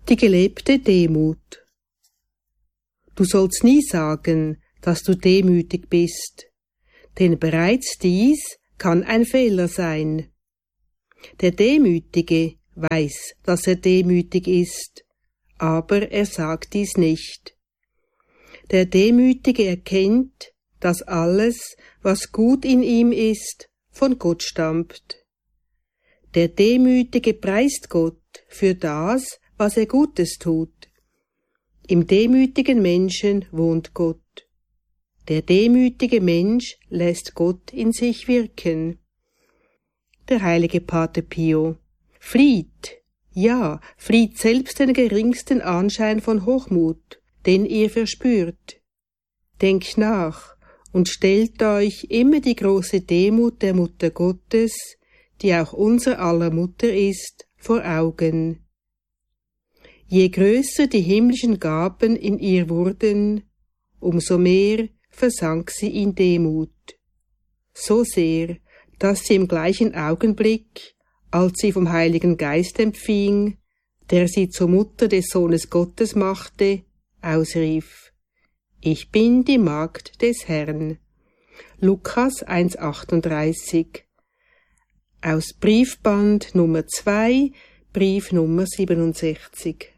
Die gelebte Demut. Du sollst nie sagen, dass du demütig bist, denn bereits dies kann ein Fehler sein. Der Demütige weiß, dass er demütig ist, aber er sagt dies nicht. Der Demütige erkennt, dass alles, was gut in ihm ist, von Gott stammt. Der Demütige preist Gott für das, was er Gutes tut. Im demütigen Menschen wohnt Gott. Der demütige Mensch lässt Gott in sich wirken. Der heilige Pater Pio: Flieht, ja, flieht selbst den geringsten Anschein von Hochmut, den ihr verspürt. Denkt nach und stellt euch immer die große Demut der Mutter Gottes, die auch unser aller Mutter ist, vor Augen. Je größer die himmlischen Gaben in ihr wurden, umso mehr versank sie in Demut. So sehr, dass sie im gleichen Augenblick, als sie vom Heiligen Geist empfing, der sie zur Mutter des Sohnes Gottes machte, ausrief: Ich bin die Magd des Herrn. Lukas 1,38. Aus Briefband Nummer 2, Brief Nummer 67.